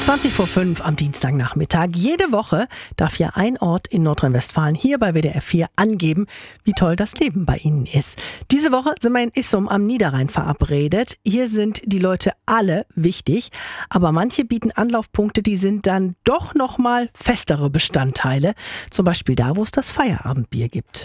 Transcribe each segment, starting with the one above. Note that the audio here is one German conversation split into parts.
20:05 am Dienstagnachmittag. Jede Woche darf ja ein Ort in Nordrhein-Westfalen hier bei WDR 4 angeben, wie toll das Leben bei ihnen ist. Diese Woche sind wir in Issum am Niederrhein verabredet. Hier sind die Leute alle wichtig, aber manche bieten Anlaufpunkte, die sind dann doch nochmal festere Bestandteile. Zum Beispiel da, wo es das Feierabendbier gibt.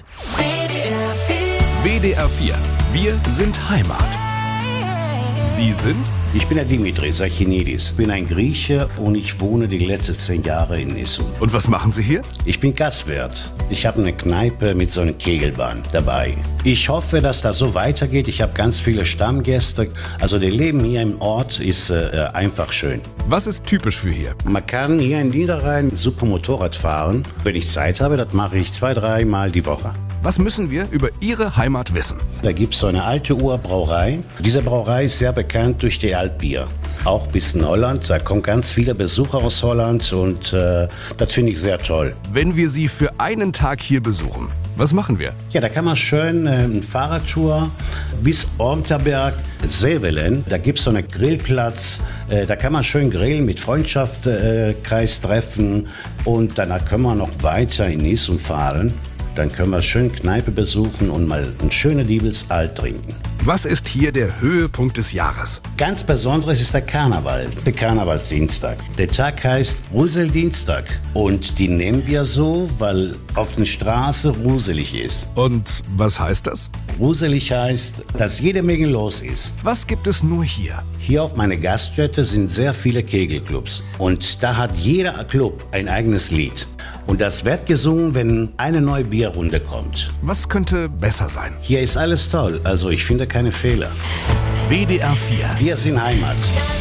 WDR 4. Wir sind Heimat. Sie sind? Ich bin der Dimitri Sachinidis, bin ein Grieche und ich wohne die letzten 10 Jahre in Issum. Und was machen Sie hier? Ich bin Gastwirt. Ich habe eine Kneipe mit so einer Kegelbahn dabei. Ich hoffe, dass das so weitergeht. Ich habe ganz viele Stammgäste. Also das Leben hier im Ort ist einfach schön. Was ist typisch für hier? Man kann hier in Niederrhein super Motorrad fahren. Wenn ich Zeit habe, das mache ich 2-3 Mal die Woche. Was müssen wir über Ihre Heimat wissen? Da gibt es so eine alte Urbrauerei. Diese Brauerei ist sehr bekannt durch die Altbier. Auch bis in Holland. Da kommen ganz viele Besucher aus Holland und das finde ich sehr toll. Wenn wir Sie für einen Tag hier besuchen, was machen wir? Ja, da kann man schön eine Fahrradtour bis Ormterberg, Sevelen. Da gibt es so einen Grillplatz. Da kann man schön grillen, mit Freundschaftskreis treffen. Und danach können wir noch weiter in Issum fahren. Dann können wir schön Kneipe besuchen und mal ein schönes Diebels Alt trinken. Was ist hier der Höhepunkt des Jahres? Ganz Besonderes ist der Karneval, der Karnevalsdienstag. Der Tag heißt Ruseldienstag und die nehmen wir so, weil auf der Straße ruselig ist. Und was heißt das? Ruselig heißt, dass jede Menge los ist. Was gibt es nur hier? Hier auf meiner Gaststätte sind sehr viele Kegelclubs und da hat jeder Club ein eigenes Lied. Und das wird gesungen, wenn eine neue Bierrunde kommt. Was könnte besser sein? Hier ist alles toll, also ich finde keine Fehler. WDR 4. Wir sind Heimat.